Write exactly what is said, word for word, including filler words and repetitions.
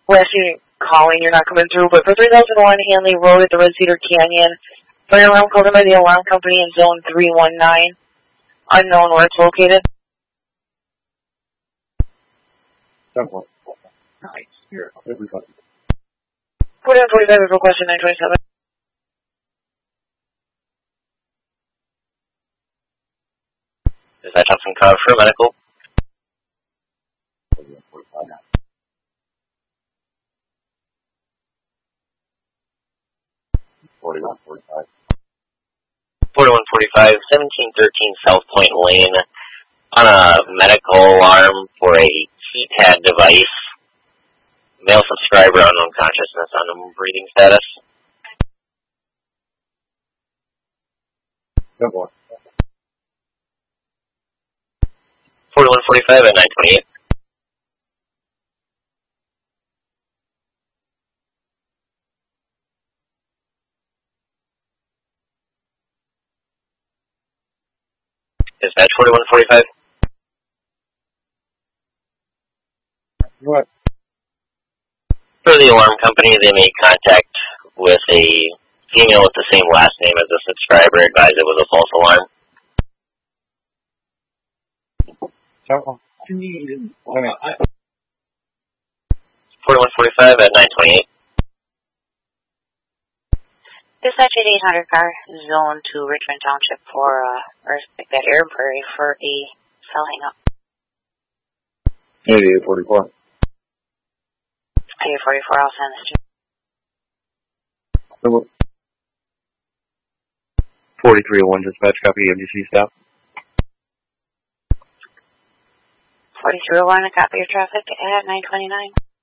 We're actually calling, you're not coming through, but for three thousand one Hanley Road at the Red Cedar Canyon, fire alarm called in by the alarm company in zone three one nine. Unknown where it's located. Simple. Nice. Here, everybody. forty-one forty-five is requested nine twenty-seven. Is that Thompson Cobb for medical? forty-one forty-five. forty-one forty-five, seventeen thirteen South Point Lane on a medical alarm for a keypad device. Male subscriber, unknown consciousness, unknown breathing status. Simple. forty-one forty-five at nine twenty-eight. Dispatch forty-one forty-five. What? For the alarm company, they made contact with a female with the same last name as the subscriber, advised it was a false alarm. Simple. forty-one forty-five at nine twenty-eight. Dispatch at eight hundred car, zone to Richmond Township for, uh, or like that Air Prairie for a cell hang up. eighty-eight forty-four. eight forty-four, I'll send this to Simple. forty-three oh one dispatch, copy M D C stop. forty-three oh one, a copy of traffic at nine twenty-nine.